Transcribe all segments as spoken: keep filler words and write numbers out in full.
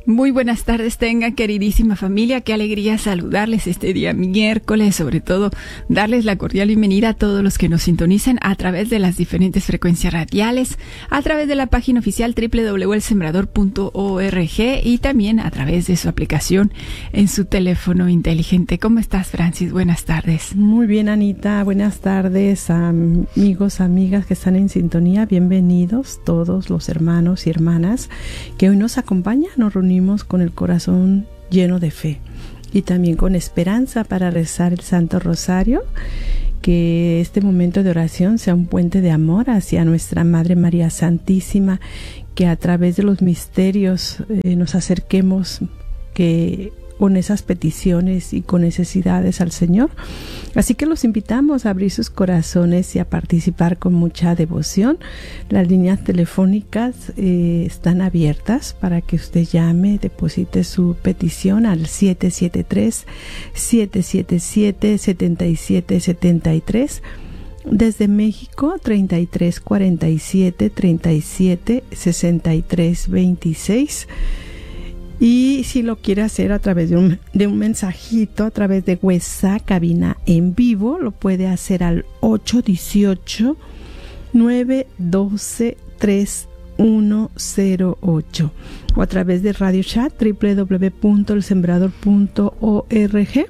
Muy buenas tardes tengan, queridísima familia. Qué alegría saludarles este día miércoles, sobre todo darles la cordial bienvenida a todos los que nos sintonizan a través de las diferentes frecuencias radiales, a través de la página oficial doble u doble u doble u punto el sembrador punto org y también a través de su aplicación en su teléfono inteligente. ¿Cómo estás, Francis? Buenas tardes. Muy bien, Anita. Buenas tardes, amigos, amigas que están en sintonía. Bienvenidos todos los hermanos y hermanas que hoy nos acompañan. Nos reunimos con el corazón lleno de fe y también con esperanza para rezar el Santo Rosario. Que este momento de oración sea un puente de amor hacia nuestra Madre María Santísima, que a través de los misterios eh, nos acerquemos que con esas peticiones y con necesidades al Señor. Así que los invitamos a abrir sus corazones y a participar con mucha devoción. Las líneas telefónicas eh, están abiertas para que usted llame, deposite su petición al siete siete tres, siete siete siete, siete siete siete tres. Desde México, treinta y tres cuarenta y siete, treinta y siete, sesenta y tres veintiséis. Y si lo quiere hacer a través de un, de un mensajito, a través de WhatsApp, cabina en vivo, lo puede hacer al ocho uno ocho, nueve uno dos, tres uno cero ocho o a través de Radio Chat, doble u doble u doble u punto el sembrador punto org.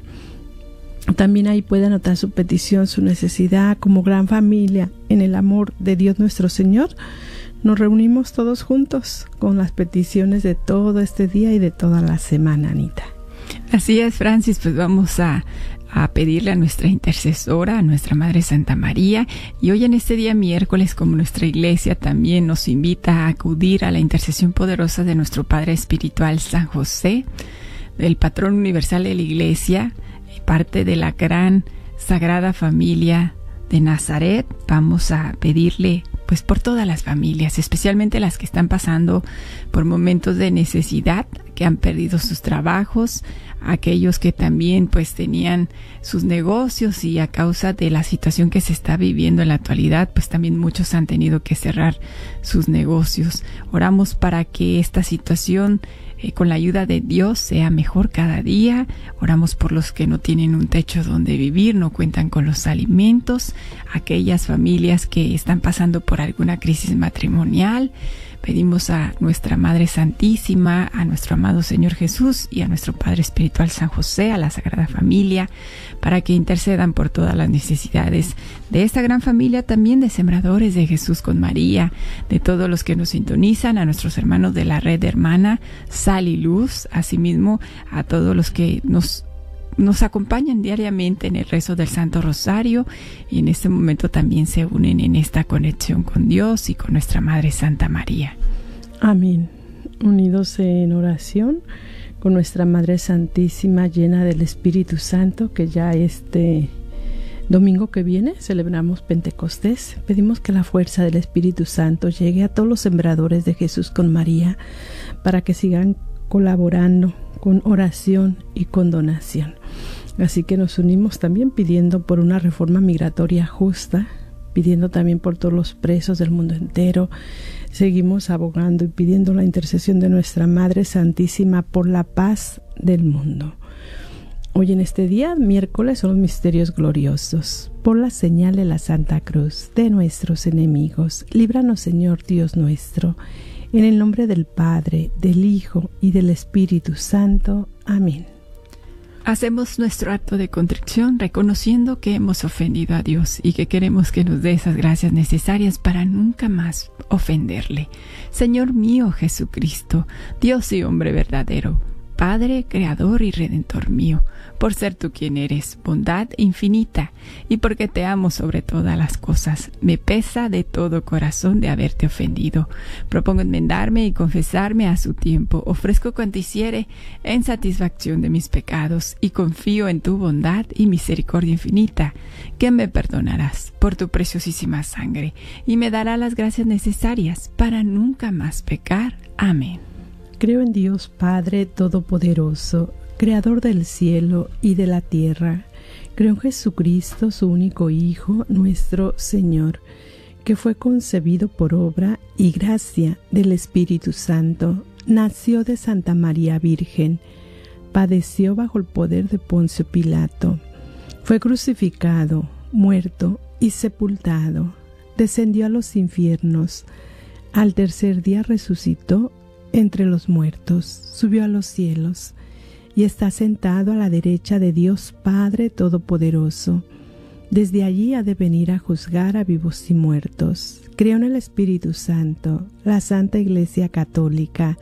También ahí puede anotar su petición, su necesidad. Como gran familia en el amor de Dios nuestro Señor, nos reunimos todos juntos con las peticiones de todo este día y de toda la semana, Anita. Así es, Francis, pues vamos a, a pedirle a nuestra intercesora, a nuestra Madre Santa María, y hoy en este día miércoles, como nuestra iglesia también nos invita a acudir a la intercesión poderosa de nuestro Padre Espiritual San José, el patrón universal de la iglesia, parte de la gran Sagrada Familia de Nazaret. Vamos a pedirle pues por todas las familias, especialmente las que están pasando por momentos de necesidad, que han perdido sus trabajos, aquellos que también pues tenían sus negocios y a causa de la situación que se está viviendo en la actualidad, pues también muchos han tenido que cerrar sus negocios. Oramos para que esta situación Eh, con la ayuda de Dios sea mejor cada día. Oramos por los que no tienen un techo donde vivir, no cuentan con los alimentos, aquellas familias que están pasando por alguna crisis matrimonial. Pedimos a nuestra Madre Santísima, a nuestro amado Señor Jesús y a nuestro Padre Espiritual San José, a la Sagrada Familia, para que intercedan por todas las necesidades de esta gran familia, también de Sembradores de Jesús con María, de todos los que nos sintonizan, a nuestros hermanos de la red hermana Sal y Luz, asimismo a todos los que nos nos acompañan diariamente en el rezo del Santo Rosario y en este momento también se unen en esta conexión con Dios y con nuestra Madre Santa María. Amén. Unidos en oración con nuestra Madre Santísima llena del Espíritu Santo, que ya este domingo que viene celebramos Pentecostés. Pedimos que la fuerza del Espíritu Santo llegue a todos los sembradores de Jesús con María para que sigan colaborando con oración y con donación. Así que nos unimos también pidiendo por una reforma migratoria justa, pidiendo también por todos los presos del mundo entero. Seguimos abogando y pidiendo la intercesión de nuestra Madre Santísima por la paz del mundo. Hoy en este día, miércoles, son los misterios gloriosos. Por la señal de la Santa Cruz de nuestros enemigos, líbranos, Señor Dios nuestro, en el nombre del Padre, del Hijo y del Espíritu Santo. Amén. Hacemos nuestro acto de contrición reconociendo que hemos ofendido a Dios y que queremos que nos dé esas gracias necesarias para nunca más ofenderle. Señor mío Jesucristo, Dios y hombre verdadero, Padre, Creador y Redentor mío, por ser tú quien eres, bondad infinita, y porque te amo sobre todas las cosas, me pesa de todo corazón de haberte ofendido. Propongo enmendarme y confesarme a su tiempo, ofrezco cuanto hiciere en satisfacción de mis pecados, y confío en tu bondad y misericordia infinita, que me perdonarás por tu preciosísima sangre, y me dará las gracias necesarias para nunca más pecar. Amén. Creo en Dios Padre Todopoderoso, Creador del cielo y de la tierra. Creo en Jesucristo, su único Hijo, nuestro Señor, que fue concebido por obra y gracia del Espíritu Santo. nació de Santa María Virgen, padeció bajo el poder de Poncio Pilato, fue crucificado, muerto y sepultado, descendió a los infiernos, al tercer día resucitó entre los muertos, subió a los cielos y está sentado a la derecha de Dios Padre Todopoderoso. Desde allí ha de venir a juzgar a vivos y muertos. Creo en el Espíritu Santo, la Santa Iglesia Católica,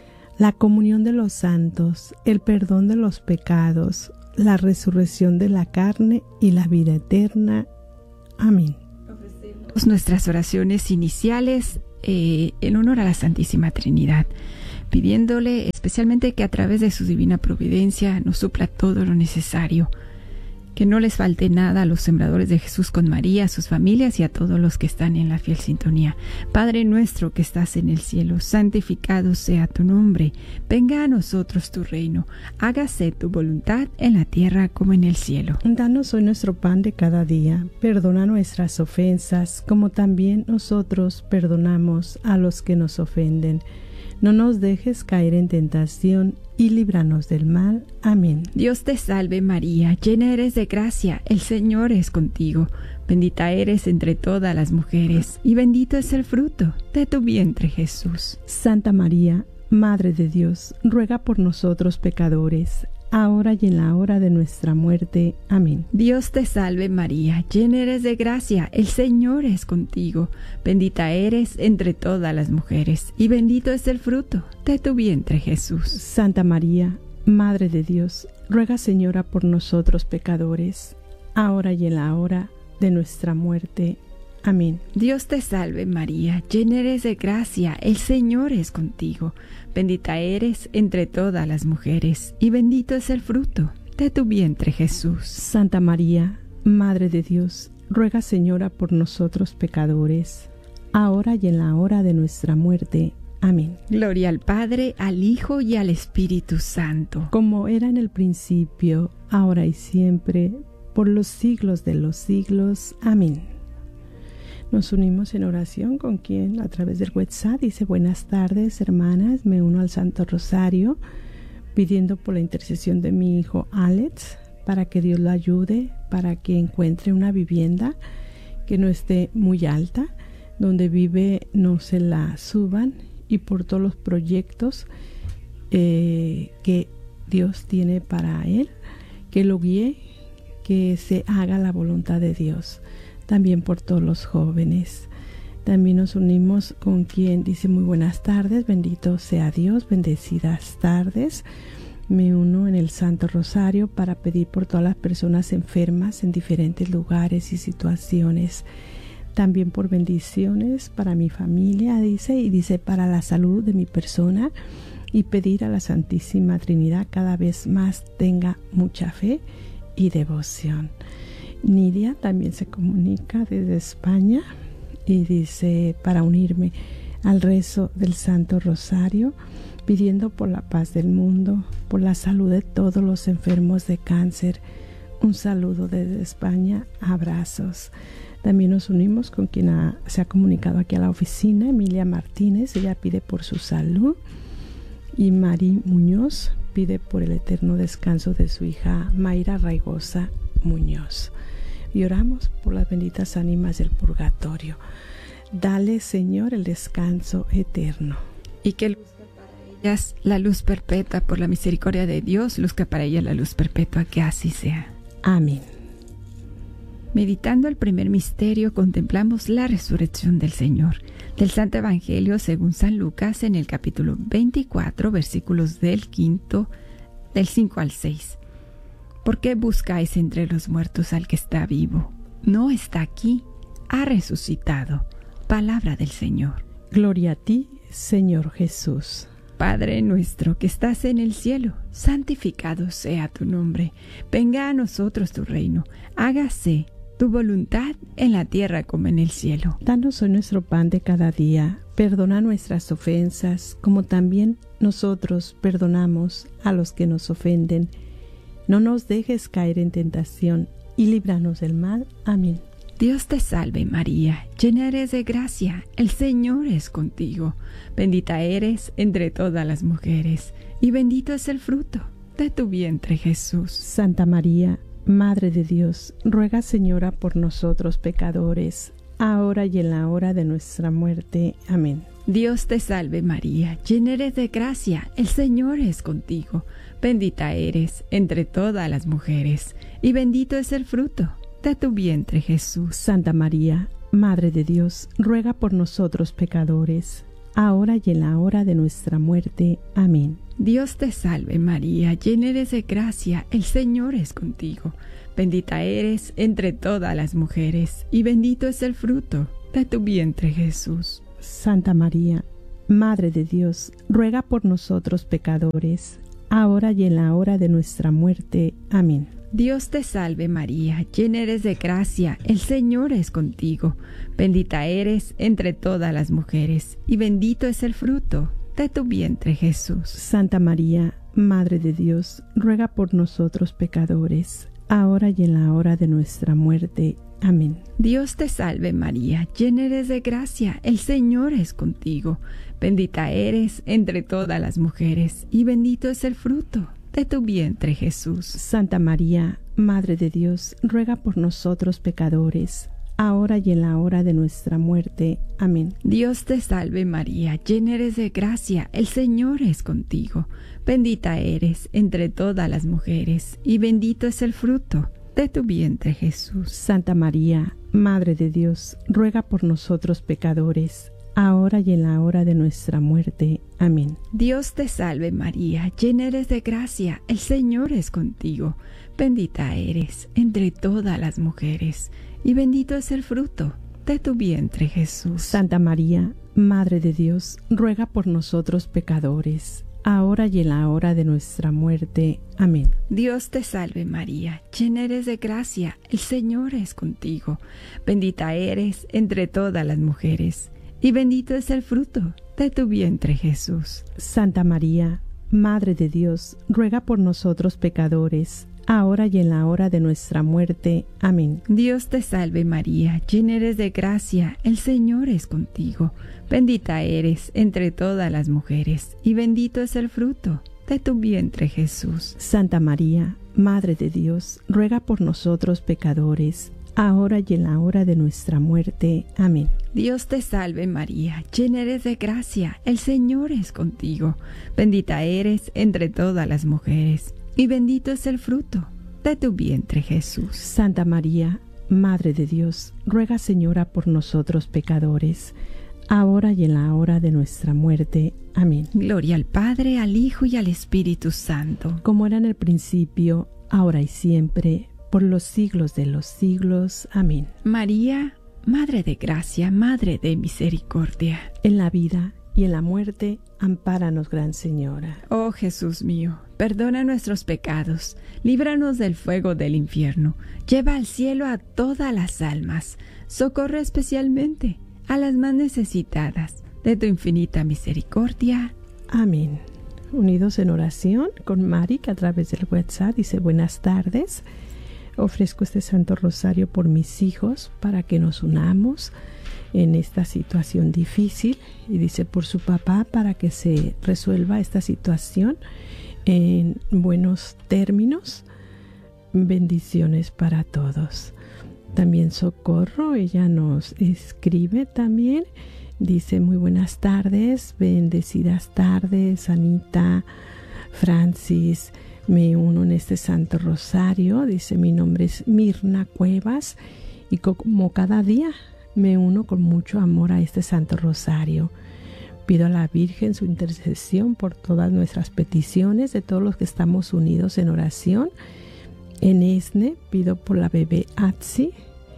la comunión de los santos, el perdón de los pecados, la resurrección de la carne y la vida eterna. Amén. Ofrecemos nuestras oraciones iniciales eh, en honor a la Santísima Trinidad, pidiéndole especialmente que a través de su divina providencia nos supla todo lo necesario, que no les falte nada a los sembradores de Jesús con María, a sus familias y a todos los que están en la fiel sintonía. Padre nuestro que estás en el cielo, santificado sea tu nombre. Venga a nosotros tu reino. Hágase tu voluntad en la tierra como en el cielo. Danos hoy nuestro pan de cada día. Perdona nuestras ofensas, como también nosotros perdonamos a los que nos ofenden. No nos dejes caer en tentación y líbranos del mal. Amén. Dios te salve María, llena eres de gracia, el Señor es contigo. Bendita eres entre todas las mujeres, y bendito es el fruto de tu vientre Jesús. Santa María, Madre de Dios, ruega por nosotros pecadores, ahora y en la hora de nuestra muerte. Amén. Dios te salve María, llena eres de gracia, el Señor es contigo. Bendita eres entre todas las mujeres, y bendito es el fruto de tu vientre Jesús. Santa María, Madre de Dios, ruega Señora por nosotros pecadores, ahora y en la hora de nuestra muerte. Amén. Dios te salve María, llena eres de gracia, el Señor es contigo. Bendita eres entre todas las mujeres, y bendito es el fruto de tu vientre Jesús. Santa María, Madre de Dios, ruega Señora por nosotros pecadores, ahora y en la hora de nuestra muerte. Amén. Gloria al Padre, al Hijo y al Espíritu Santo. Como era en el principio, ahora y siempre, por los siglos de los siglos. Amén. Nos unimos en oración con quien a través del WhatsApp dice: buenas tardes hermanas, me uno al Santo Rosario pidiendo por la intercesión de mi hijo Alex para que Dios lo ayude, para que encuentre una vivienda que no esté muy alta, donde vive no se la suban, y por todos los proyectos eh, que Dios tiene para él, que lo guíe, que se haga la voluntad de Dios. También por todos los jóvenes. También nos unimos con quien dice: muy buenas tardes, bendito sea Dios, bendecidas tardes. Me uno en el Santo Rosario para pedir por todas las personas enfermas en diferentes lugares y situaciones. También por bendiciones para mi familia, dice, y dice para la salud de mi persona, y pedir a la Santísima Trinidad cada vez más tenga mucha fe y devoción. Nidia también se comunica desde España y dice: para unirme al rezo del Santo Rosario, pidiendo por la paz del mundo, por la salud de todos los enfermos de cáncer. Un saludo desde España, abrazos. También nos unimos con quien ha, se ha comunicado aquí a la oficina, Emilia Martínez, ella pide por su salud, y Mari Muñoz pide por el eterno descanso de su hija Mayra Raigosa Muñoz. Y oramos por las benditas ánimas del purgatorio. Dale, Señor, el descanso eterno. Y que luzca para ellas la luz perpetua, por la misericordia de Dios, luzca para ellas la luz perpetua, que así sea. Amén. Meditando el primer misterio, contemplamos la resurrección del Señor. Del Santo Evangelio según San Lucas, en el capítulo veinticuatro, versículos del quinto, del cinco al seis. ¿Por qué buscáis entre los muertos al que está vivo? No está aquí, ha resucitado. Palabra del Señor. Gloria a ti, Señor Jesús. Padre nuestro que estás en el cielo, santificado sea tu nombre. Venga a nosotros tu reino. Hágase tu voluntad en la tierra como en el cielo. Danos hoy nuestro pan de cada día. Perdona nuestras ofensas, como también nosotros perdonamos a los que nos ofenden. No nos dejes caer en tentación y líbranos del mal. Amén. Dios te salve María, llena eres de gracia, el Señor es contigo. Bendita eres entre todas las mujeres, y bendito es el fruto de tu vientre Jesús. Santa María, Madre de Dios, ruega Señora por nosotros pecadores, ahora y en la hora de nuestra muerte. Amén. Dios te salve María, llena eres de gracia, el Señor es contigo. Bendita eres entre todas las mujeres, y bendito es el fruto de tu vientre Jesús. Santa María, Madre de Dios, ruega por nosotros pecadores, ahora y en la hora de nuestra muerte. Amén. Dios te salve María, llena eres de gracia, el Señor es contigo. Bendita eres entre todas las mujeres, y bendito es el fruto de tu vientre Jesús. Santa María, Madre de Dios, ruega por nosotros pecadores, ahora y en la hora de nuestra muerte. Amén. Dios te salve María, llena eres de gracia, el Señor es contigo. Bendita eres entre todas las mujeres, y bendito es el fruto de tu vientre Jesús. Santa María, Madre de Dios, ruega por nosotros pecadores, ahora y en la hora de nuestra muerte. Amén. Dios te salve María, llena eres de gracia, el Señor es contigo. Bendita eres entre todas las mujeres, y bendito es el fruto de tu vientre Jesús. Santa María, Madre de Dios, ruega por nosotros pecadores, ahora y en la hora de nuestra muerte. Amén. Dios te salve María, llena eres de gracia, el Señor es contigo. Bendita eres entre todas las mujeres, y bendito es el fruto de tu vientre Jesús. Santa María, Madre de Dios, ruega por nosotros pecadores, ahora y en la hora de nuestra muerte. Amén. Dios te salve María, llena eres de gracia, el Señor es contigo. Bendita eres entre todas las mujeres, y bendito es el fruto de tu vientre Jesús. Santa María, Madre de Dios, ruega por nosotros pecadores, ahora y en la hora de nuestra muerte. Amén. Dios te salve María, llena eres de gracia, el Señor es contigo. Bendita eres entre todas las mujeres, y bendito es el fruto de tu vientre Jesús. Santa María, Madre de Dios, ruega por nosotros pecadores, ahora y en la hora de nuestra muerte. Amén. Dios te salve María, llena eres de gracia, el Señor es contigo. Bendita eres entre todas las mujeres, y bendito es el fruto de tu vientre Jesús. Santa María, Madre de Dios, ruega por nosotros pecadores, ahora y en la hora de nuestra muerte. Amén. Dios te salve María, llena eres de gracia, el Señor es contigo. Bendita eres entre todas las mujeres, y bendito es el fruto de tu vientre Jesús. Santa María, Madre de Dios, ruega Señora por nosotros pecadores, ahora y en la hora de nuestra muerte. Amén. Gloria al Padre, al Hijo y al Espíritu Santo, como era en el principio, ahora y siempre, por los siglos de los siglos. Amén. María, Madre de gracia, Madre de misericordia, en la vida y en la muerte, ampáranos, Gran Señora. Oh Jesús mío, perdona nuestros pecados, líbranos del fuego del infierno, lleva al cielo a todas las almas, socorre especialmente a las más necesitadas de tu infinita misericordia. Amén. Unidos en oración con Mari, que a través del WhatsApp dice: buenas tardes, ofrezco este Santo Rosario por mis hijos para que nos unamos en esta situación difícil, y dice por su papá para que se resuelva esta situación en buenos términos. Bendiciones para todos. También Socorro, ella nos escribe también, dice: muy buenas tardes, bendecidas tardes, Anita, Francis, me uno en este Santo Rosario. Dice: mi nombre es Mirna Cuevas, y como cada día me uno con mucho amor a este Santo Rosario. Pido a la Virgen su intercesión por todas nuestras peticiones, de todos los que estamos unidos en oración. En Esne pido por la bebé Atsi,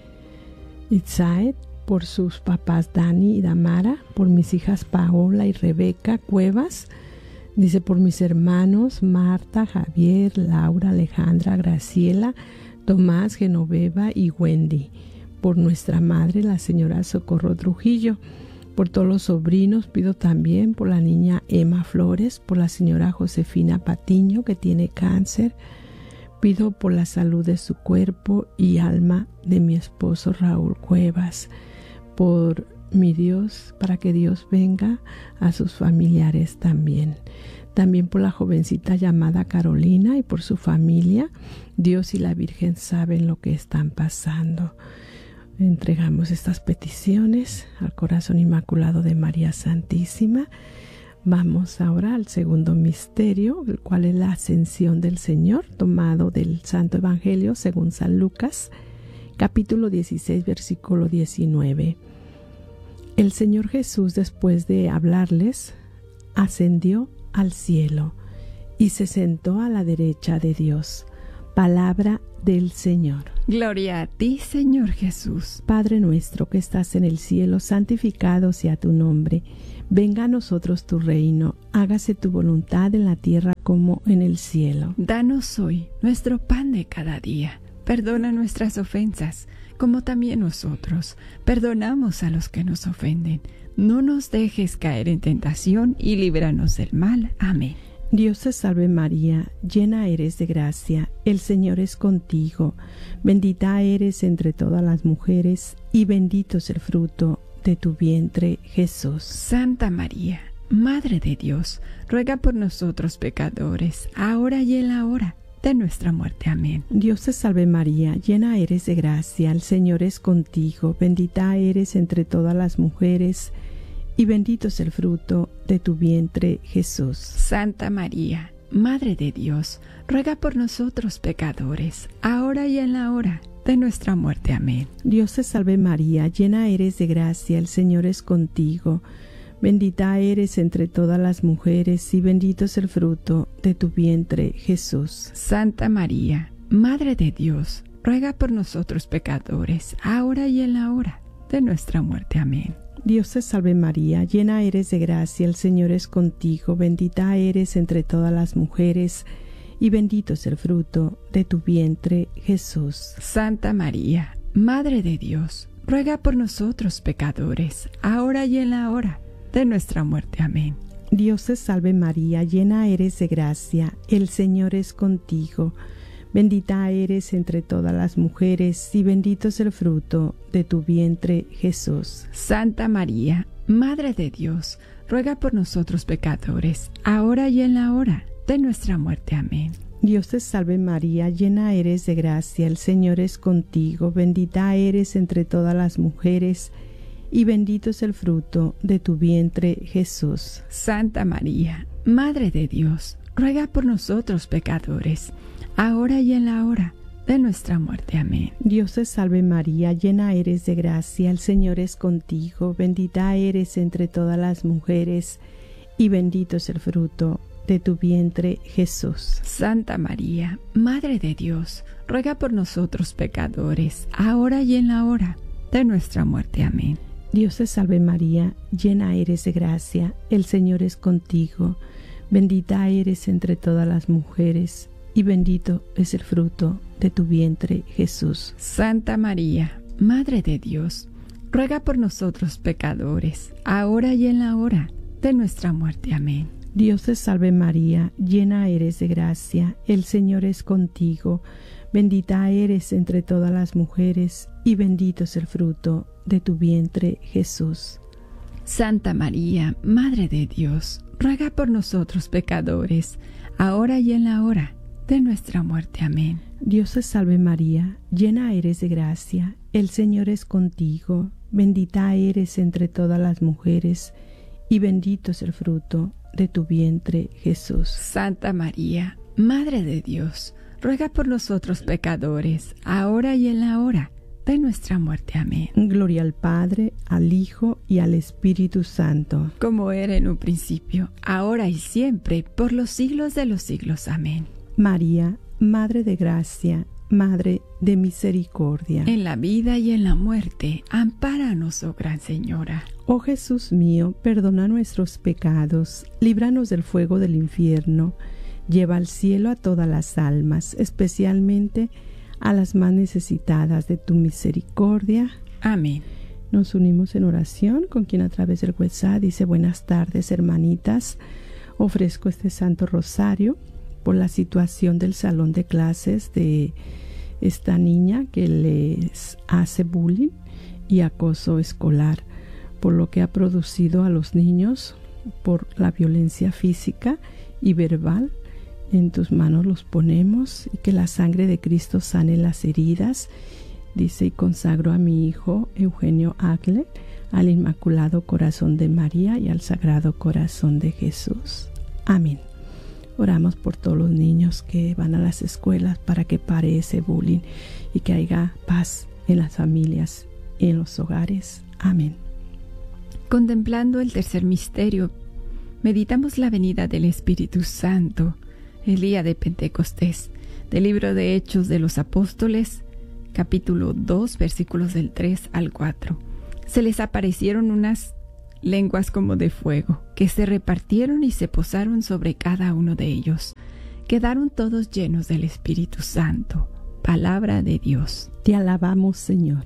Itzaed, por sus papás Dani y Damara, por mis hijas Paola y Rebeca Cuevas. Dice: por mis hermanos Marta, Javier, Laura, Alejandra, Graciela, Tomás, Genoveva y Wendy. Por nuestra madre, la señora Socorro Trujillo. Por todos los sobrinos pido también por la niña Emma Flores, por la señora Josefina Patiño, que tiene cáncer, Pido por la salud de su cuerpo y alma de mi esposo Raúl Cuevas, por mi Dios, para que Dios venga a sus familiares también. También por la jovencita llamada Carolina y por su familia. Dios y la Virgen saben lo que están pasando. Entregamos estas peticiones al corazón inmaculado de María Santísima. Vamos ahora al segundo misterio, el cual es la ascensión del Señor, tomado del Santo Evangelio según San Lucas, capítulo dieciséis, versículo diecinueve. El Señor Jesús, después de hablarles, ascendió al cielo y se sentó a la derecha de Dios. Palabra del Señor. Gloria a ti, Señor Jesús. Padre nuestro que estás en el cielo, santificado sea tu nombre. Venga a nosotros tu reino, hágase tu voluntad en la tierra como en el cielo. Danos hoy nuestro pan de cada día. Perdona nuestras ofensas, como también nosotros perdonamos a los que nos ofenden. No nos dejes caer en tentación y líbranos del mal. Amén. Dios te salve María, llena eres de gracia, el Señor es contigo. Bendita eres entre todas las mujeres y bendito es el fruto de tu vientre, Jesús. Santa María, Madre de Dios, ruega por nosotros pecadores, ahora y en la hora de nuestra muerte. Amén. Dios te salve María, llena eres de gracia, el Señor es contigo. Bendita eres entre todas las mujeres y bendito es el fruto de tu vientre, Jesús. Santa María, Madre de Dios, ruega por nosotros pecadores, ahora y en la hora de nuestra muerte. Amén. Dios te salve María, llena eres de gracia, el Señor es contigo. Bendita eres entre todas las mujeres y bendito es el fruto de tu vientre, Jesús. Santa María, Madre de Dios, ruega por nosotros pecadores, ahora y en la hora de nuestra muerte. Amén. Dios te salve María, llena eres de gracia, el Señor es contigo. Bendita eres entre todas las mujeres y bendito es el fruto de tu vientre, Jesús. Santa María, Madre de Dios, ruega por nosotros pecadores, ahora y en la hora de nuestra muerte. Amén. Dios te salve María, llena eres de gracia, el Señor es contigo. Bendita eres entre todas las mujeres y bendito es el fruto de tu vientre, Jesús. Santa María, Madre de Dios, ruega por nosotros pecadores, ahora y en la hora de nuestra muerte. Amén. Dios te salve María, llena eres de gracia, el Señor es contigo. Bendita eres entre todas las mujeres y bendito es el fruto de tu vientre, Jesús. Santa María, Madre de Dios, ruega por nosotros pecadores, ahora y en la hora de nuestra muerte. Amén. Dios te salve María, llena eres de gracia, el Señor es contigo. Bendita eres entre todas las mujeres y bendito es el fruto de tu vientre, Jesús. Santa María, Madre de Dios, ruega por nosotros pecadores, ahora y en la hora de nuestra muerte. Amén. Dios te salve María, llena eres de gracia, el Señor es contigo. Bendita eres entre todas las mujeres y bendito es el fruto de tu vientre, Jesús. Santa María, Madre de Dios, ruega por nosotros pecadores, ahora y en la hora de nuestra muerte. Amén. Dios te salve María, llena eres de gracia, el Señor es contigo. Bendita eres entre todas las mujeres y bendito es el fruto de tu vientre, Jesús. Santa María, Madre de Dios, ruega por nosotros pecadores, ahora y en la hora de nuestra muerte. Amén. Dios te salve María, llena eres de gracia, el Señor es contigo. Bendita eres entre todas las mujeres y bendito es el fruto de tu vientre, Jesús. Santa María, Madre de Dios, ruega por nosotros pecadores, ahora y en la hora de nuestra muerte. Amén. Gloria al Padre, al Hijo y al Espíritu Santo. Como era en un principio, ahora y siempre, por los siglos de los siglos. Amén. María, Madre de Gracia, Madre de Misericordia. En la vida y en la muerte, ampáranos, oh Gran Señora. Oh Jesús mío, perdona nuestros pecados, líbranos del fuego del infierno, lleva al cielo a todas las almas, especialmente a las más necesitadas de tu misericordia. Amén. Nos unimos en oración con quien a través del WhatsApp dice: buenas tardes, hermanitas, ofrezco este Santo Rosario por la situación del salón de clases de esta niña que les hace bullying y acoso escolar, por lo que ha producido a los niños, por la violencia física y verbal. En tus manos los ponemos y que la sangre de Cristo sane las heridas. Dice: y consagro a mi hijo Eugenio Agle al Inmaculado Corazón de María y al Sagrado Corazón de Jesús. Amén. Oramos por todos los niños que van a las escuelas para que pare ese bullying y que haya paz en las familias y en los hogares. Amén. Contemplando el tercer misterio, meditamos la venida del Espíritu Santo, el día de Pentecostés, del libro de Hechos de los Apóstoles, capítulo dos, versículos del tres al cuatro. Se les aparecieron unas lenguas como de fuego, que se repartieron y se posaron sobre cada uno de ellos. Quedaron todos llenos del Espíritu Santo. Palabra de Dios. Te alabamos, Señor.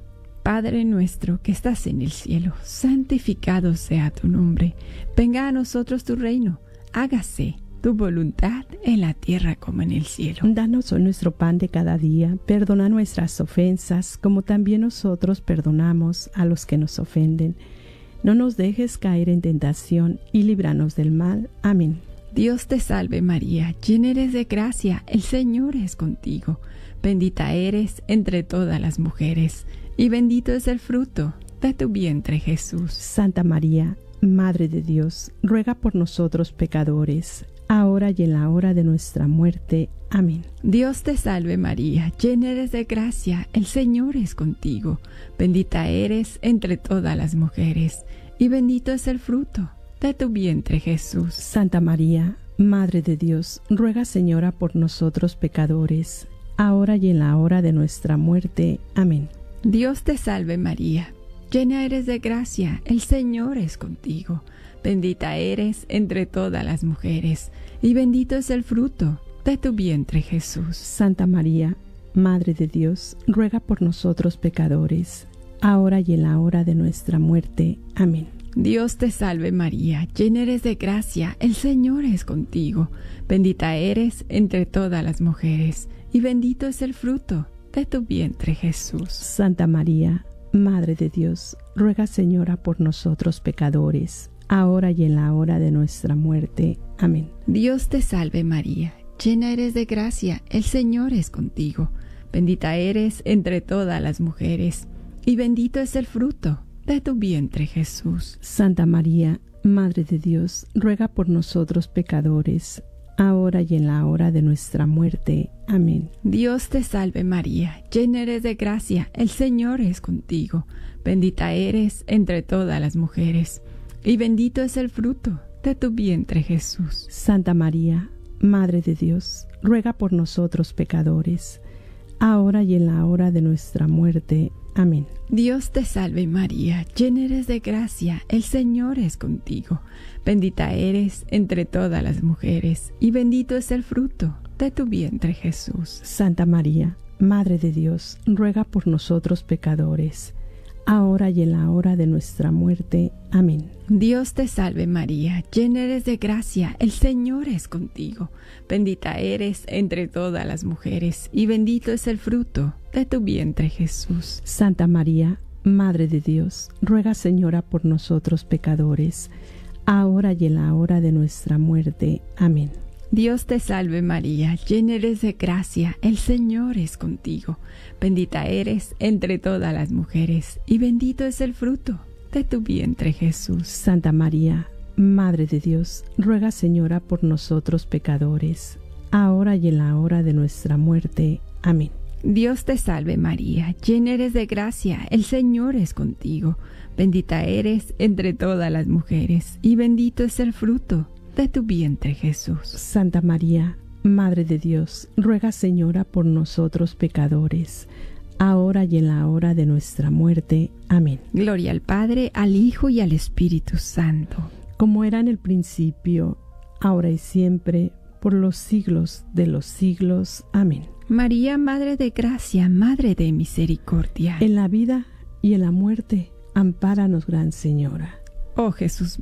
Padre nuestro que estás en el cielo, santificado sea tu nombre. Venga a nosotros tu reino. Hágase tu voluntad en la tierra como en el cielo. Danos hoy nuestro pan de cada día. Perdona nuestras ofensas, como también nosotros perdonamos a los que nos ofenden. No nos dejes caer en tentación y líbranos del mal. Amén. Dios te salve María, llena eres de gracia, el Señor es contigo. Bendita eres entre todas las mujeres, y bendito es el fruto de tu vientre, Jesús. Santa María, Madre de Dios, ruega por nosotros pecadores, ahora y en la hora de nuestra muerte. Amén. Dios te salve María, llena eres de gracia, el Señor es contigo. Bendita eres entre todas las mujeres, y bendito es el fruto de tu vientre, Jesús. Santa María, Madre de Dios, ruega, Señora, por nosotros pecadores, ahora y en la hora de nuestra muerte. Amén. Dios te salve María, llena eres de gracia, el Señor es contigo. Bendita eres entre todas las mujeres, y bendito es el fruto de tu vientre, Jesús. Santa María, Madre de Dios, ruega por nosotros pecadores, ahora y en la hora de nuestra muerte. Amén. Dios te salve María, llena eres de gracia, el Señor es contigo. Bendita eres entre todas las mujeres, y bendito es el fruto de tu vientre, Jesús. Santa María, Madre de Dios, ruega, Señora, por nosotros pecadores, ahora y en la hora de nuestra muerte. Amén. Dios te salve María, llena eres de gracia, el Señor es contigo. Bendita eres entre todas las mujeres, y bendito es el fruto de tu vientre, Jesús. Santa María, Madre de Dios, ruega por nosotros pecadores, ahora y en la hora de nuestra muerte. Amén. Dios te salve María, llena eres de gracia, el Señor es contigo. Bendita eres entre todas las mujeres, y bendito es el fruto de tu vientre, Jesús. Santa María, Madre de Dios, ruega por nosotros pecadores, ahora y en la hora de nuestra muerte. Amén. Dios te salve María, llena eres de gracia, el Señor es contigo. Bendita eres entre todas las mujeres, y bendito es el fruto de tu vientre, Jesús. Santa María, Madre de Dios, ruega por nosotros pecadores, ahora y en la hora de nuestra muerte. Amén. Dios te salve María, llena eres de gracia, el Señor es contigo. Bendita eres entre todas las mujeres, y bendito es el fruto de tu vientre, Jesús. Santa María, Madre de Dios, ruega, Señora, por nosotros pecadores, ahora y en la hora de nuestra muerte. Amén. Dios te salve María, llena eres de gracia, el Señor es contigo. Bendita eres entre todas las mujeres, y bendito es el fruto de tu vientre, Jesús. Santa María, Madre de Dios, ruega, Señora, por nosotros pecadores, ahora y en la hora de nuestra muerte. Amén. Dios te salve María, llena eres de gracia, el Señor es contigo. Bendita eres entre todas las mujeres, y bendito es el fruto de tu vientre, Jesús. Santa María, Madre de Dios, ruega, Señora, por nosotros pecadores, ahora y en la hora de nuestra muerte. Amén. Gloria al Padre, al Hijo y al Espíritu Santo. Como era en el principio, ahora y siempre, por los siglos de los siglos. Amén. María, Madre de Gracia, Madre de Misericordia. En la vida y en la muerte, ampáranos, Gran Señora. Oh Jesús mío,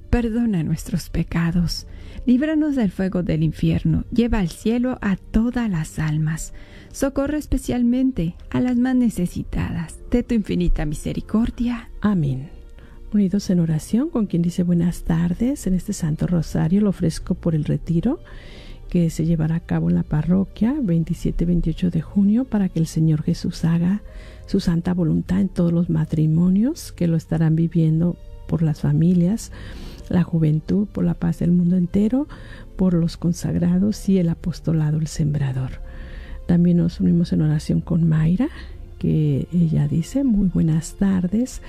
perdona nuestros pecados, líbranos del fuego del infierno, lleva al cielo a todas las almas, socorre especialmente a las más necesitadas de tu infinita misericordia. Amén. Unidos en oración con quien dice buenas tardes, en este Santo Rosario lo ofrezco por el retiro que se llevará a cabo en la parroquia veintisiete y veintiocho de junio para que el Señor Jesús haga su santa voluntad en todos los matrimonios que lo estarán viviendo, por las familias, la juventud, por la paz del mundo entero, por los consagrados y el apostolado, el sembrador. También nos unimos en oración con Mayra, que ella dice muy buenas tardes.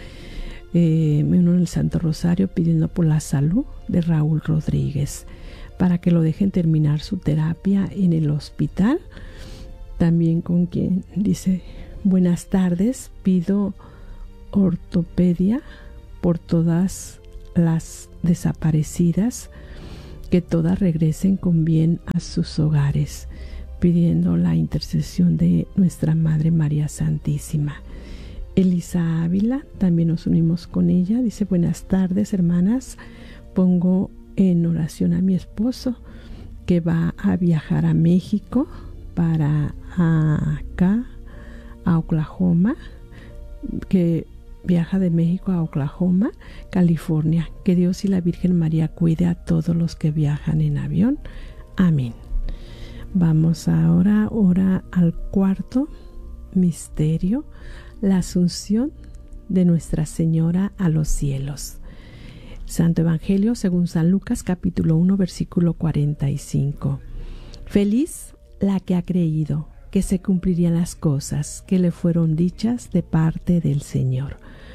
Eh, me uno en el Santo Rosario pidiendo por la salud de Raúl Rodríguez, para que lo dejen terminar su terapia en el hospital. También con quien dice buenas tardes, pido ortopedia por todas las desaparecidas, que todas regresen con bien a sus hogares, pidiendo la intercesión de nuestra Madre María Santísima. Elisa Ávila, también nos unimos con ella, dice buenas tardes hermanas, pongo en oración a mi esposo que va a viajar a México para acá a Oklahoma, que viaja de México a Oklahoma, California. Que Dios y la Virgen María cuide a todos los que viajan en avión. Amén. Vamos ahora, ahora al cuarto misterio, la Asunción de Nuestra Señora a los cielos. Santo Evangelio según San Lucas, capítulo uno, versículo cuarenta y cinco. Feliz la que ha creído que se cumplirían las cosas que le fueron dichas de parte del Señor.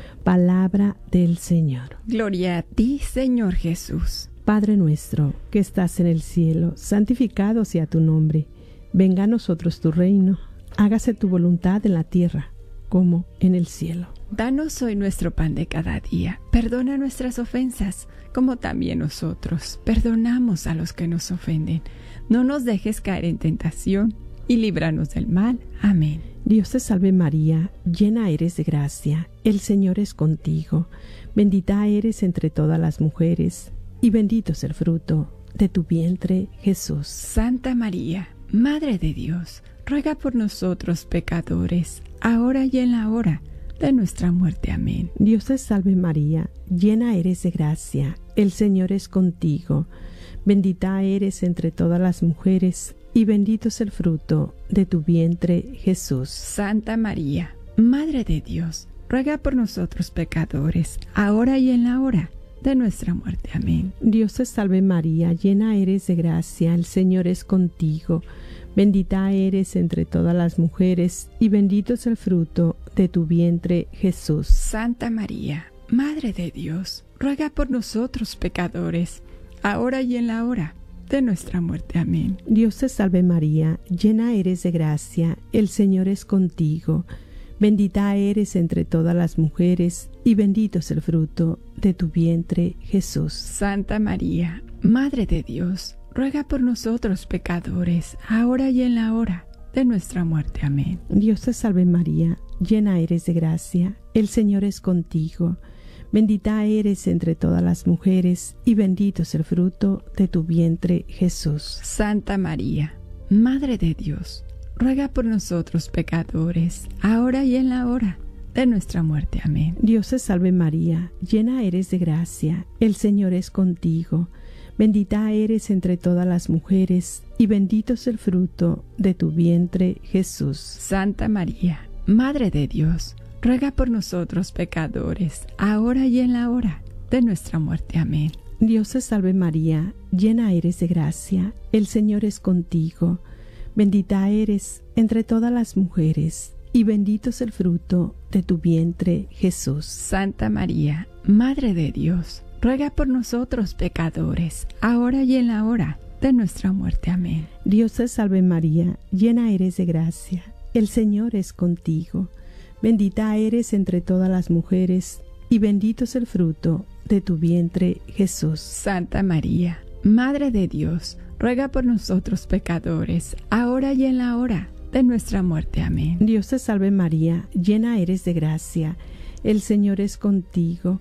Palabra del Señor. Gloria a ti, Señor Jesús. Padre nuestro, que estás en el cielo, santificado sea tu nombre. Venga a nosotros tu reino. Hágase tu voluntad en la tierra, como en el cielo. Danos hoy nuestro pan de cada día. Perdona nuestras ofensas, como también nosotros perdonamos a los que nos ofenden. No nos dejes caer en tentación, y líbranos del mal. Amén. Dios te salve María, llena eres de gracia, el Señor es contigo. Bendita eres entre todas las mujeres, y bendito es el fruto de tu vientre, Jesús. Santa María, Madre de Dios, ruega por nosotros pecadores, ahora y en la hora de nuestra muerte. Amén. Dios te salve María, llena eres de gracia, el Señor es contigo. Bendita eres entre todas las mujeres, y bendito es el fruto de tu vientre, Jesús. Santa María, Madre de Dios, ruega por nosotros pecadores, ahora y en la hora de nuestra muerte. Amén. Dios te salve María, llena eres de gracia, el Señor es contigo. Bendita eres entre todas las mujeres, y bendito es el fruto de tu vientre, Jesús. Santa María, Madre de Dios, ruega por nosotros pecadores, ahora y en la hora de nuestra muerte. Amén. Dios te salve María, llena eres de gracia, el Señor es contigo. Bendita eres entre todas las mujeres, y bendito es el fruto de tu vientre, Jesús. Santa María, Madre de Dios, ruega por nosotros pecadores, ahora y en la hora de nuestra muerte. Amén. Dios te salve María, llena eres de gracia, el Señor es contigo. Bendita eres entre todas las mujeres, y bendito es el fruto de tu vientre, Jesús. Santa María, Madre de Dios, ruega por nosotros pecadores, ahora y en la hora de nuestra muerte. Amén. Dios te salve María, llena eres de gracia, el Señor es contigo. Bendita eres entre todas las mujeres, y bendito es el fruto de tu vientre, Jesús. Santa María, Madre de Dios, ruega por nosotros pecadores, ahora y en la hora de nuestra muerte. Amén. Dios te salve María, llena eres de gracia, el Señor es contigo. Bendita eres entre todas las mujeres, y bendito es el fruto de tu vientre, Jesús. Santa María, Madre de Dios, ruega por nosotros pecadores, ahora y en la hora de nuestra muerte. Amén. Dios te salve María, llena eres de gracia, el Señor es contigo. Bendita eres entre todas las mujeres, y bendito es el fruto de tu vientre, Jesús. Santa María, Madre de Dios, ruega por nosotros pecadores, ahora y en la hora de nuestra muerte. Amén. Dios te salve María, llena eres de gracia, el Señor es contigo.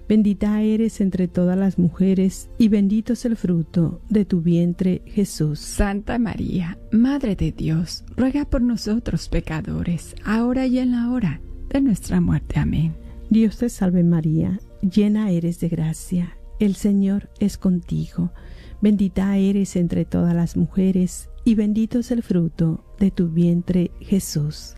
Bendita eres entre todas las mujeres, y bendito es el fruto de tu vientre, Jesús. Santa María, Madre de Dios, ruega por nosotros pecadores, ahora y en la hora de nuestra muerte. Amén. Dios te salve María, llena eres de gracia, el Señor es contigo. Bendita eres entre todas las mujeres, y bendito es el fruto de tu vientre, Jesús.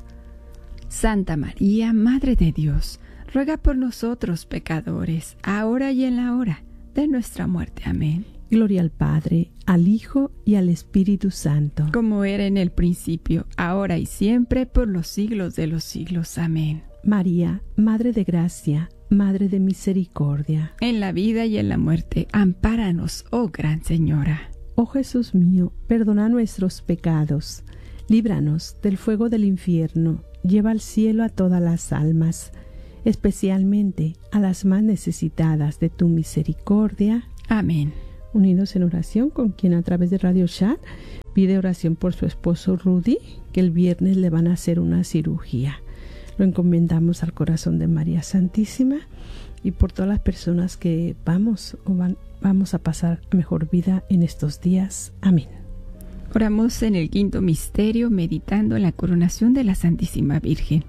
Santa María, Madre de Dios, ruega por nosotros pecadores, ahora y en la hora de nuestra muerte. Amén. Gloria al Padre, al Hijo y al Espíritu Santo. Como era en el principio, ahora y siempre, por los siglos de los siglos. Amén. María, Madre de Gracia, Madre de Misericordia. En la vida y en la muerte, ampáranos, oh Gran Señora. Oh Jesús mío, perdona nuestros pecados, líbranos del fuego del infierno, lleva al cielo a todas las almas, especialmente a las más necesitadas de tu misericordia. Amén. Unidos en oración con quien a través de Radio Chat pide oración por su esposo Rudy, que el viernes le van a hacer una cirugía. Lo encomendamos al corazón de María Santísima y por todas las personas que vamos o van, vamos a pasar mejor vida en estos días. Amén. Oramos en el quinto misterio, meditando en la coronación de la Santísima Virgen.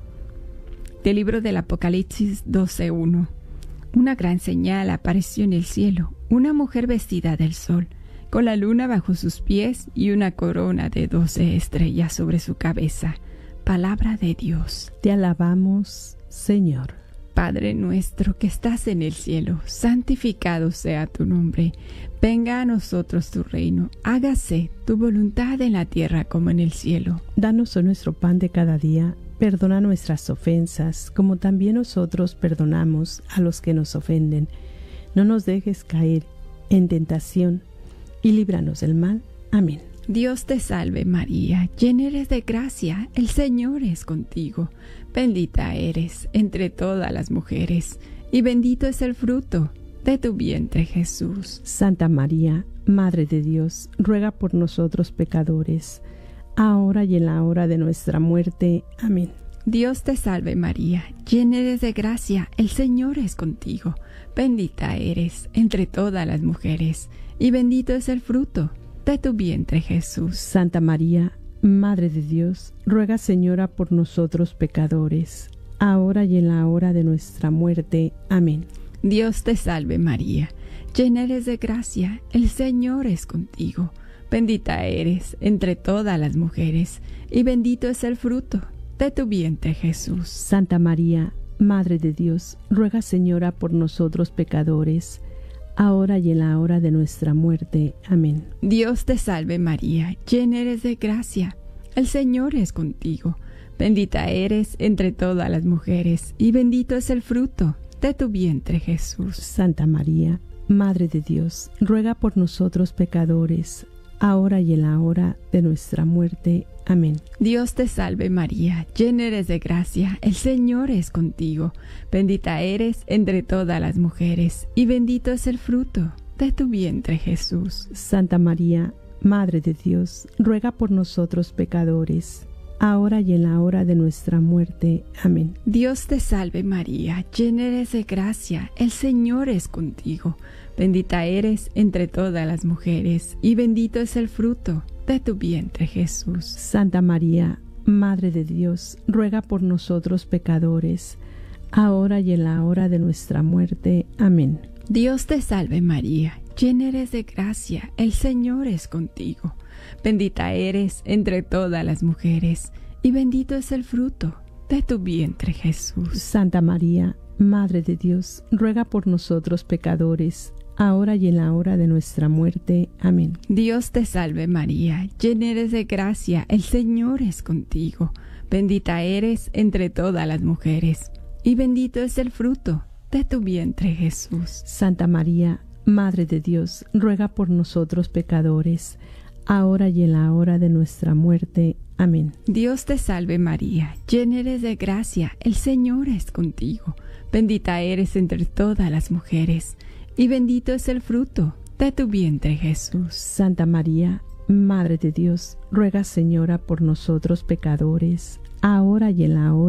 Del libro del Apocalipsis doce uno. Una gran señal apareció en el cielo, una mujer vestida del sol, con la luna bajo sus pies y una corona de doce estrellas sobre su cabeza. Palabra de Dios. Te alabamos, Señor. Padre nuestro que estás en el cielo, santificado sea tu nombre. Venga a nosotros tu reino, hágase tu voluntad en la tierra como en el cielo. Danos hoy nuestro pan de cada día. Perdona nuestras ofensas, como también nosotros perdonamos a los que nos ofenden. No nos dejes caer en tentación, y líbranos del mal. Amén. Dios te salve María, llena eres de gracia, el Señor es contigo. Bendita eres entre todas las mujeres, y bendito es el fruto de tu vientre, Jesús. Santa María, Madre de Dios, ruega por nosotros pecadores, ahora y en la hora de nuestra muerte. Amén. Dios te salve María, llena eres de gracia, el Señor es contigo. Bendita eres entre todas las mujeres, y bendito es el fruto de tu vientre, Jesús. Santa María, Madre de Dios, ruega, Señora, por nosotros pecadores, ahora y en la hora de nuestra muerte. Amén. Dios te salve María, llena eres de gracia, el Señor es contigo. Bendita eres entre todas las mujeres, y bendito es el fruto de tu vientre, Jesús. Santa María, Madre de Dios, ruega, Señora, por nosotros pecadores, ahora y en la hora de nuestra muerte. Amén. Dios te salve María, llena eres de gracia, el Señor es contigo. Bendita eres entre todas las mujeres, y bendito es el fruto de tu vientre, Jesús. Santa María, Madre de Dios, ruega por nosotros pecadores, ahora y en la hora de nuestra muerte. Amén. Dios te salve María, llena eres de gracia, el Señor es contigo. Bendita eres entre todas las mujeres, y bendito es el fruto de tu vientre, Jesús. Santa María, Madre de Dios, ruega por nosotros pecadores, ahora y en la hora de nuestra muerte. Amén. Dios te salve María, llena eres de gracia, el Señor es contigo. Bendita eres entre todas las mujeres, y bendito es el fruto de tu vientre, Jesús. Santa María, Madre de Dios, ruega por nosotros pecadores, ahora y en la hora de nuestra muerte. Amén. Dios te salve María, llena eres de gracia, el Señor es contigo. Bendita eres entre todas las mujeres, y bendito es el fruto de tu vientre, Jesús. Santa María, Madre de Dios, ruega por nosotros pecadores, ahora y en la hora de nuestra muerte. Amén. Dios te salve María, llena eres de gracia, el Señor es contigo. Bendita eres entre todas las mujeres, y bendito es el fruto de tu vientre, Jesús. Santa María, Madre de Dios, ruega por nosotros pecadores, ahora y en la hora de nuestra muerte. Amén. Dios te salve María, llena eres de gracia, el Señor es contigo. Bendita eres entre todas las mujeres, y bendito es el fruto de tu vientre, Jesús. Santa María, Madre de Dios, ruega, Señora, por nosotros pecadores, ahora y en la hora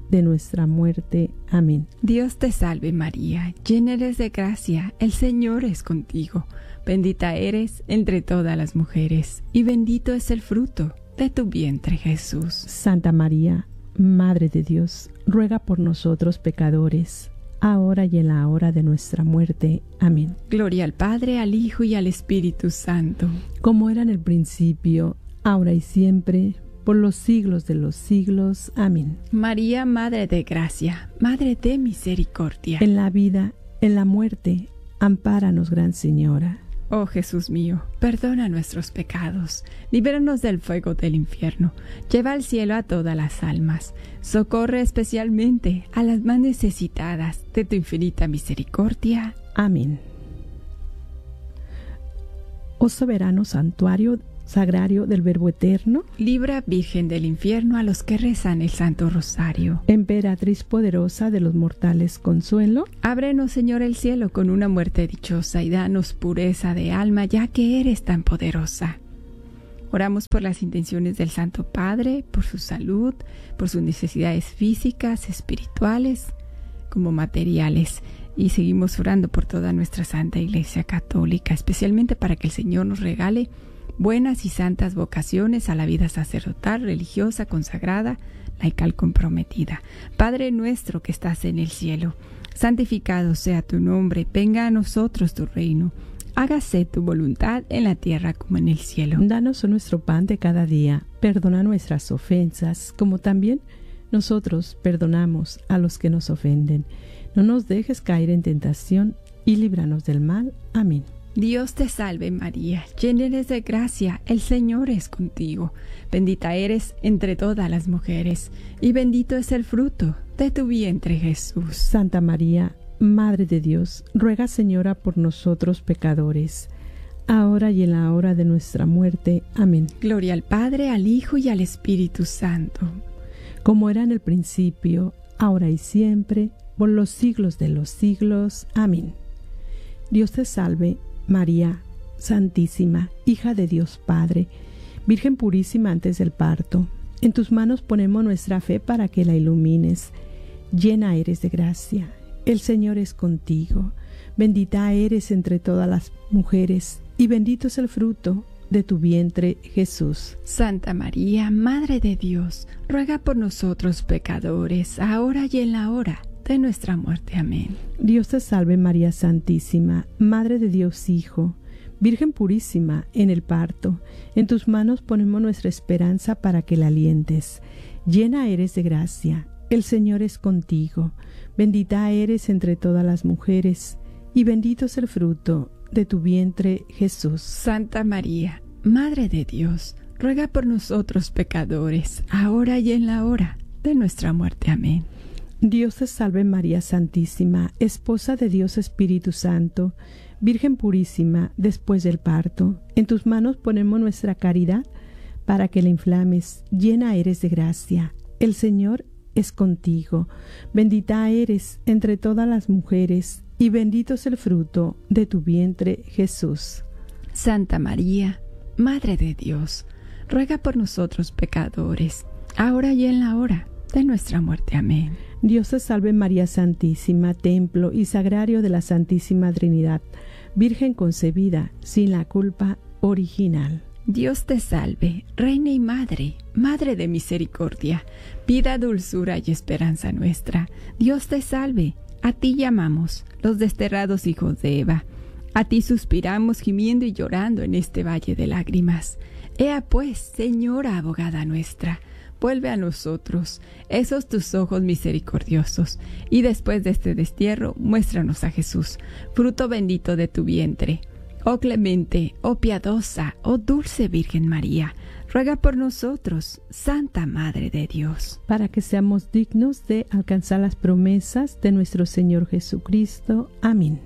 de nuestra muerte. Amén. Dios te salve María, llena eres de gracia, el Señor es contigo. Bendita eres entre todas las mujeres, y bendito es el fruto de tu vientre, Jesús. Santa María, Madre de Dios, ruega por nosotros pecadores, ahora y en la hora de nuestra muerte. Amén. Gloria al Padre, al Hijo y al Espíritu Santo. Como era en el principio, ahora y siempre, por los siglos de los siglos. Amén. María, Madre de Gracia, Madre de Misericordia. En la vida, en la muerte, ampáranos, Gran Señora. Oh Jesús mío, perdona nuestros pecados, líbranos del fuego del infierno, lleva al cielo a todas las almas, socorre especialmente a las más necesitadas de tu infinita misericordia. Amén. Oh soberano santuario sagrario del Verbo Eterno, libra, Virgen del infierno, a los que rezan el Santo Rosario. Emperatriz poderosa de los mortales, consuelo. Ábrenos, Señor, el cielo con una muerte dichosa y danos pureza de alma, ya que eres tan poderosa. Oramos por las intenciones del Santo Padre, por su salud, por sus necesidades físicas, espirituales, como materiales. Y seguimos orando por toda nuestra Santa Iglesia Católica, especialmente para que el Señor nos regale buenas y santas vocaciones a la vida sacerdotal, religiosa, consagrada, laical comprometida. Padre nuestro que estás en el cielo, santificado sea tu nombre, venga a nosotros tu reino, hágase tu voluntad en la tierra como en el cielo. Danos nuestro pan de cada día, perdona nuestras ofensas, como también nosotros perdonamos a los que nos ofenden. No nos dejes caer en tentación y líbranos del mal. Amén. Dios te salve María, llena eres de gracia, el Señor es contigo. Bendita eres entre todas las mujeres, y bendito es el fruto de tu vientre, Jesús. Santa María, Madre de Dios, ruega, Señora, por nosotros pecadores, ahora y en la hora de nuestra muerte. Amén. Gloria al Padre, al Hijo y al Espíritu Santo. Como era en el principio, ahora y siempre, por los siglos de los siglos. Amén. Dios te salve, María Santísima, hija de Dios Padre, Virgen purísima antes del parto. En tus manos ponemos nuestra fe para que la ilumines. Llena eres de gracia, el Señor es contigo. Bendita eres entre todas las mujeres, y bendito es el fruto de tu vientre, Jesús. Santa María, Madre de Dios, ruega por nosotros pecadores, ahora y en la hora de nuestra muerte. Amén. Dios te salve María Santísima, Madre de Dios Hijo, Virgen purísima en el parto. En tus manos ponemos nuestra esperanza para que la alientes. Llena eres de gracia, el Señor es contigo. Bendita eres entre todas las mujeres, y bendito es el fruto de tu vientre, Jesús. Santa María, Madre de Dios, ruega por nosotros pecadores, ahora y en la hora de nuestra muerte. Amén. Dios te salve María Santísima, Esposa de Dios Espíritu Santo, Virgen purísima después del parto. En tus manos ponemos nuestra caridad para que la inflames. Llena eres de gracia, el Señor es contigo. Bendita eres entre todas las mujeres, y bendito es el fruto de tu vientre, Jesús. Santa María, Madre de Dios, ruega por nosotros pecadores, ahora y en la hora de nuestra muerte. Amén. Dios te salve María Santísima, templo y sagrario de la Santísima Trinidad, Virgen concebida sin la culpa original. Dios te salve, Reina y Madre, Madre de misericordia, vida, dulzura y esperanza nuestra. Dios te salve, a ti llamamos, los desterrados hijos de Eva. A ti suspiramos gimiendo y llorando en este valle de lágrimas. Ea pues, Señora abogada nuestra, vuelve a nosotros esos tus ojos misericordiosos, y después de este destierro, muéstranos a Jesús, fruto bendito de tu vientre. Oh clemente, oh piadosa, oh dulce Virgen María, ruega por nosotros, Santa Madre de Dios, para que seamos dignos de alcanzar las promesas de nuestro Señor Jesucristo. Amén.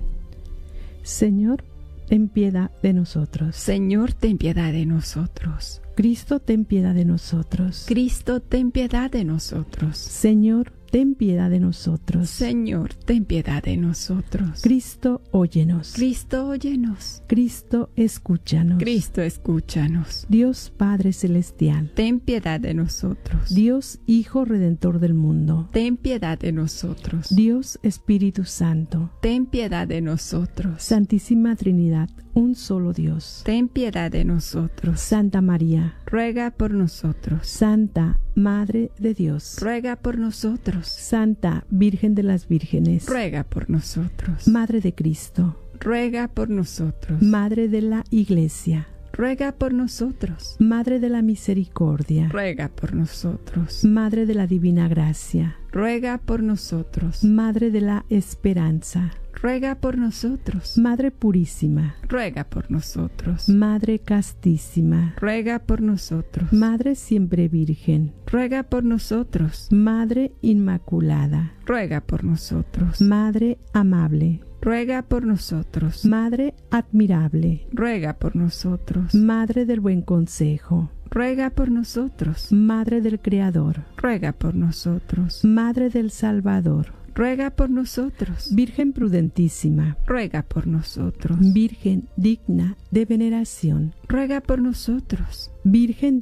Señor, ten piedad de nosotros. Señor, ten piedad de nosotros. Cristo, ten piedad de nosotros. Cristo, ten piedad de nosotros. Señor, ten piedad de nosotros. Señor, ten piedad de nosotros. Cristo, óyenos. Cristo, óyenos. Cristo, escúchanos. Cristo, escúchanos. Dios Padre Celestial, ten piedad de nosotros. Dios Hijo Redentor del mundo, ten piedad de nosotros. Dios Espíritu Santo, ten piedad de nosotros. Santísima Trinidad, un solo Dios, ten piedad de nosotros. Santa María, ruega por nosotros. Santa Madre de Dios, ruega por nosotros. Santa Virgen de las Vírgenes, ruega por nosotros. Madre de Cristo, ruega por nosotros. Madre de la Iglesia, ruega por nosotros. Madre de la Misericordia, ruega por nosotros. Madre de la Divina Gracia, ruega por nosotros. Madre de la Esperanza, ruega por nosotros. Madre Purísima, ruega por nosotros. Madre Castísima, ruega por nosotros. Madre Siempre Virgen, ruega por nosotros. Madre Inmaculada, ruega por nosotros. Madre Amable, ruega por nosotros. Madre Admirable, ruega por nosotros. Madre del Buen Consejo, ruega por nosotros. Madre del Creador, ruega por nosotros. Madre del Salvador, ruega por nosotros. Virgen prudentísima, ruega por nosotros. Virgen digna de veneración, ruega por nosotros. Virgen